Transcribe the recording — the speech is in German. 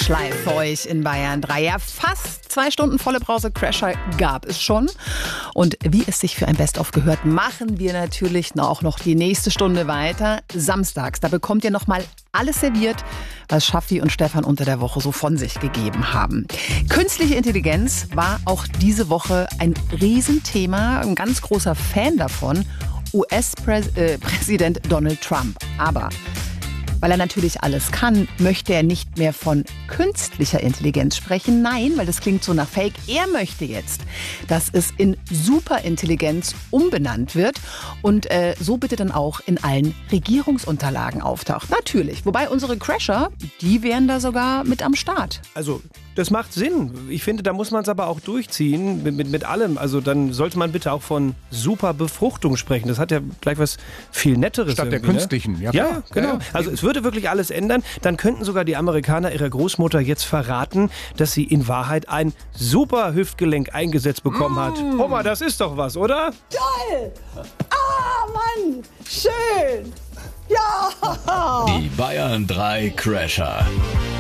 Live für euch in Bayern 3. Ja, fast 2 Stunden volle Brause-Crasher gab es schon. Und wie es sich für ein Best-of gehört, machen wir natürlich auch noch die nächste Stunde weiter. Samstags, da bekommt ihr nochmal alles serviert, was Schaffi und Stefan unter der Woche so von sich gegeben haben. Künstliche Intelligenz war auch diese Woche ein Riesenthema, ein ganz großer Fan davon, US-Präsident Donald Trump. Aber weil er natürlich alles kann, möchte er nicht mehr von künstlicher Intelligenz sprechen. Nein, weil das klingt so nach Fake. Er möchte jetzt, dass es in Superintelligenz umbenannt wird und so bitte dann auch in allen Regierungsunterlagen auftaucht. Natürlich. Wobei unsere Crasher, die wären da sogar mit am Start. Also, das macht Sinn. Ich finde, da muss man es aber auch durchziehen mit allem. Also dann sollte man bitte auch von Superbefruchtung sprechen. Das hat ja gleich was viel Netteres. Statt der künstlichen. Ne? Ja, genau. Also es würde wirklich alles ändern. Dann könnten sogar die Amerikaner ihrer Großmutter jetzt verraten, dass sie in Wahrheit ein Super-Hüftgelenk eingesetzt bekommen hat. Oma, das ist doch was, oder? Toll! Ah, Mann! Schön! Ja! Die Bayern 3 Crasher.